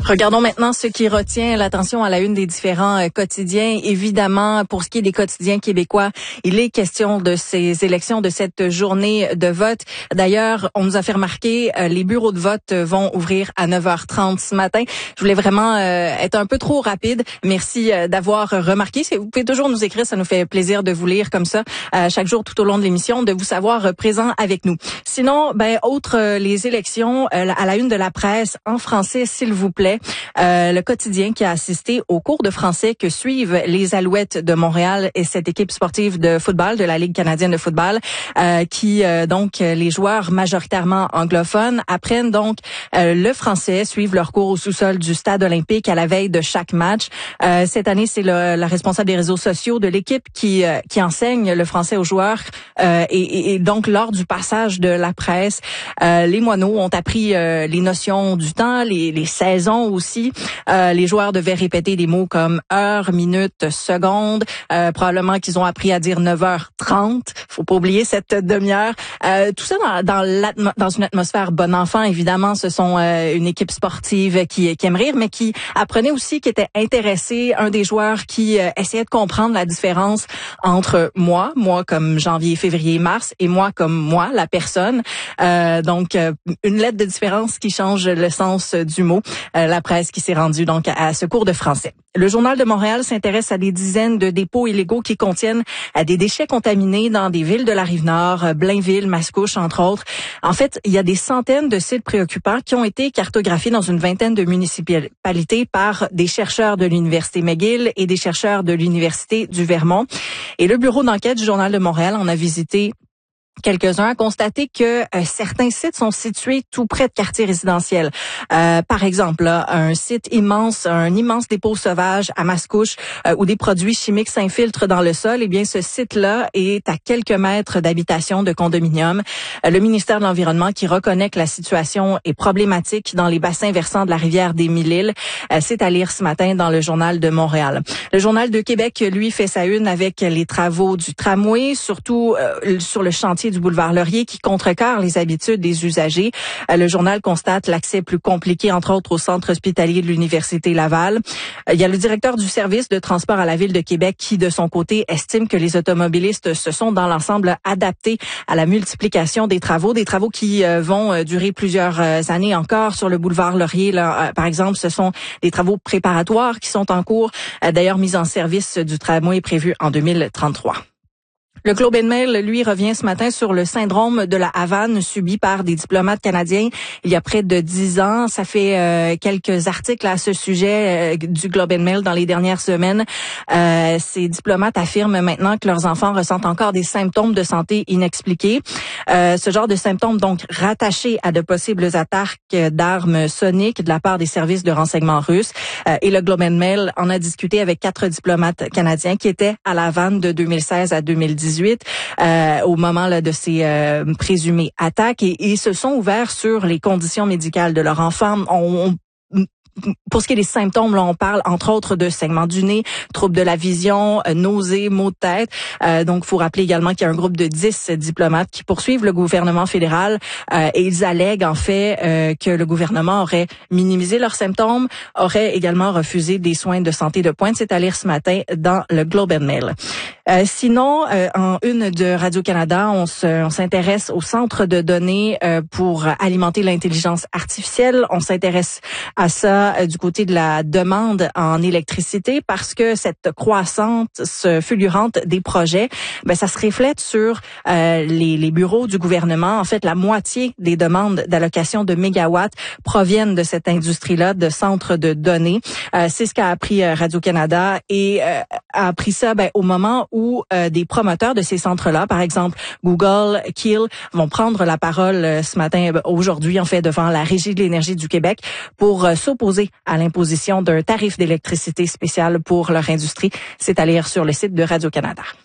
Regardons maintenant ce qui retient l'attention à la une des différents quotidiens. Évidemment, pour ce qui est des quotidiens québécois, il est question de ces élections, de cette journée de vote. D'ailleurs, on nous a fait remarquer, les bureaux de vote vont ouvrir à 9h30 ce matin. Je voulais vraiment être un peu trop rapide. Merci d'avoir remarqué. Vous pouvez toujours nous écrire, ça nous fait plaisir de vous lire comme ça chaque jour tout au long de l'émission, de vous savoir présent avec nous. Sinon, autre les élections, à la une de la presse en français, s'il vous plaît. Le quotidien qui a assisté au cours de français que suivent les Alouettes de Montréal et cette équipe sportive de football de la Ligue canadienne de football, qui donc les joueurs majoritairement anglophones apprennent donc le français, suivent leur cours au sous-sol du stade olympique à la veille de chaque match. Cette année, c'est la responsable des réseaux sociaux de l'équipe qui enseigne le français aux joueurs et donc lors du passage de la presse, les moineaux ont appris les notions du temps, les saisons aussi. Les joueurs devaient répéter des mots comme heure, minute, seconde. Probablement qu'ils ont appris à dire 9h30. Faut pas oublier cette demi-heure. Tout ça dans une atmosphère bon enfant, évidemment. Ce sont une équipe sportive qui aime rire, mais qui apprenait aussi, qui était intéressé. Un des joueurs qui essayait de comprendre la différence entre moi comme janvier, février, mars, et moi comme moi, la personne. Donc, une lettre de différence qui change le sens du mot. La presse qui s'est rendue donc à ce cours de français. Le Journal de Montréal s'intéresse à des dizaines de dépôts illégaux qui contiennent des déchets contaminés dans des villes de la Rive-Nord, Blainville, Mascouche, entre autres. En fait, il y a des centaines de sites préoccupants qui ont été cartographiés dans une vingtaine de municipalités par des chercheurs de l'Université McGill et des chercheurs de l'Université du Vermont. Et le bureau d'enquête du Journal de Montréal en a visité quelques-uns, a constaté que certains sites sont situés tout près de quartiers résidentiels. Par exemple, là, un immense dépôt sauvage à Mascouche où des produits chimiques s'infiltrent dans le sol. Eh bien, ce site-là est à quelques mètres d'habitation de condominium. Le ministère de l'Environnement qui reconnaît que la situation est problématique dans les bassins versants de la rivière des Mille-Îles. C'est à lire ce matin dans le Journal de Montréal. Le Journal de Québec, lui, fait sa une avec les travaux du tramway, surtout sur le chantier du boulevard Laurier qui contrecarre les habitudes des usagers. Le journal constate l'accès plus compliqué, entre autres, au centre hospitalier de l'Université Laval. Il y a le directeur du service de transport à la Ville de Québec qui, de son côté, estime que les automobilistes se sont dans l'ensemble adaptés à la multiplication des travaux qui vont durer plusieurs années encore sur le boulevard Laurier. Là, par exemple, ce sont des travaux préparatoires qui sont en cours. D'ailleurs, mise en service du tramway est prévue en 2033. Le Globe and Mail, lui, revient ce matin sur le syndrome de la Havane subi par des diplomates canadiens il y a près de 10 ans. Ça fait quelques articles à ce sujet du Globe and Mail dans les dernières semaines. Ces diplomates affirment maintenant que leurs enfants ressentent encore des symptômes de santé inexpliqués. Ce genre de symptômes, donc, rattachés à de possibles attaques d'armes soniques de la part des services de renseignement russes. Et le Globe and Mail en a discuté avec 4 diplomates canadiens qui étaient à la Havane de 2016 à 2018. Au moment là, de ces présumées attaques et se sont ouverts sur les conditions médicales de leur enfant. Pour ce qui est des symptômes, là, on parle entre autres de saignement du nez, troubles de la vision, nausées, maux de tête. Donc, il faut rappeler également qu'il y a un groupe de 10 diplomates qui poursuivent le gouvernement fédéral et ils allèguent en fait que le gouvernement aurait minimisé leurs symptômes, aurait également refusé des soins de santé de pointe. C'est à lire ce matin dans le Globe and Mail. Sinon, en une de Radio-Canada, on s'intéresse au centre de données pour alimenter l'intelligence artificielle. On s'intéresse à ça du côté de la demande en électricité parce que cette croissance fulgurante des projets, ça se reflète sur les bureaux du gouvernement. En fait, la moitié des demandes d'allocation de mégawatts proviennent de cette industrie-là, de centres de données. C'est ce qu'a appris Radio-Canada et a appris ça au moment où des promoteurs de ces centres-là, par exemple Google, Keel, vont prendre la parole ce matin, aujourd'hui en fait, devant la Régie de l'énergie du Québec pour s'opposer à l'imposition d'un tarif d'électricité spécial pour leur industrie. C'est à lire sur le site de Radio-Canada.